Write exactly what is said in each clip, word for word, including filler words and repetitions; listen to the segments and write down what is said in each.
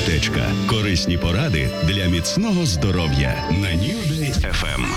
Аптечка. Корисні поради для міцного здоров'я на New Day еф ем.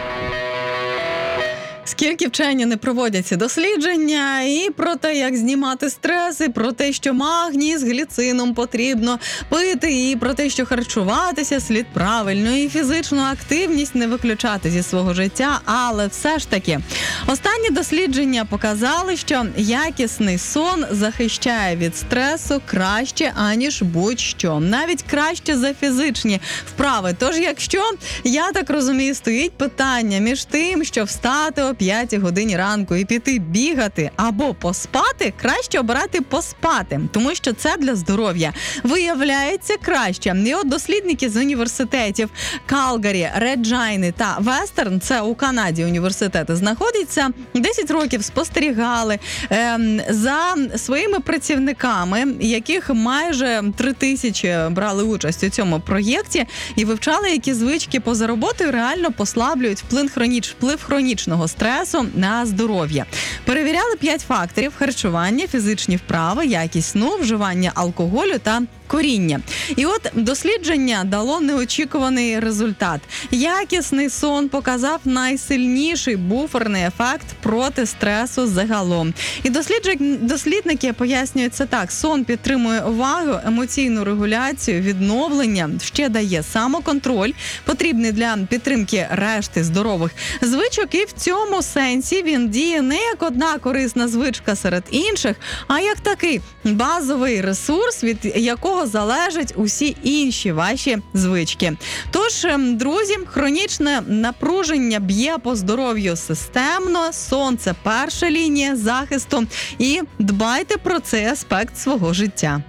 Скільки вчені не проводяться дослідження і про те, як знімати стрес, і про те, що магній з гліцином потрібно пити, і про те, що харчуватися слід правильно, і фізичну активність не виключати зі свого життя, але все ж таки останні дослідження показали, що якісний сон захищає від стресу краще, аніж будь-що, навіть краще за фізичні вправи. Тож, якщо, я так розумію, стоїть питання між тим, що встати о п'ятій годині ранку і піти бігати або поспати, краще обирати поспати, тому що це для здоров'я виявляється краще. І от дослідники з університетів Калгарі, Реджайни та Вестерн, це у Канаді університети знаходяться, десять років спостерігали е, за своїми працівниками, яких майже три тисячі брали участь у цьому проєкті, і вивчали, які звички поза роботою реально послаблюють вплив, хроніч, вплив хронічного стресу на здоров'я. Перевіряли п'ять факторів: харчування, фізичні вправи, якість сну, вживання алкоголю та коріння. І от дослідження дало неочікуваний результат. Якісний сон показав найсильніший буферний ефект проти стресу загалом. І дослідники пояснюють це так: сон підтримує увагу, емоційну регуляцію, відновлення, ще дає самоконтроль, потрібний для підтримки решти здорових звичок, і в цьому сенсі він діє не як одна корисна звичка серед інших, а як такий базовий ресурс, від якого залежать усі інші ваші звички. Тож, друзі, хронічне напруження б'є по здоров'ю системно, сон – це перша лінія захисту, і дбайте про цей аспект свого життя.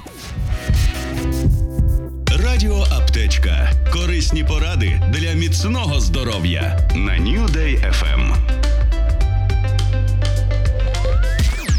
Радіо Аптечка. Корисні поради для міцного здоров'я на New Day еф ем.